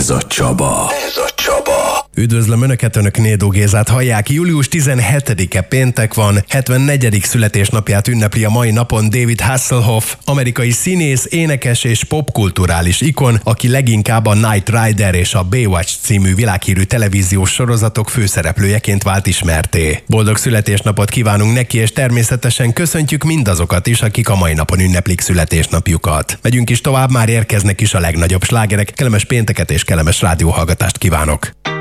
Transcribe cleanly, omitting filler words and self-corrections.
Ez a Csaba. Üdvözlöm Önöket, Önök Nédó Gézát hallják. Július 17-e péntek van, 74. születésnapját ünnepli a mai napon David Hasselhoff, amerikai színész, énekes és popkulturális ikon, aki leginkább a Knight Rider és a Baywatch című világhírű televíziós sorozatok főszereplőjeként vált ismertté. Boldog születésnapot kívánunk neki, és természetesen köszöntjük mindazokat is, akik a mai napon ünneplik születésnapjukat. Megyünk is tovább, már érkeznek is a legnagyobb slágerek. Kellemes pénteket és kellemes rádióhallgatást kívánok!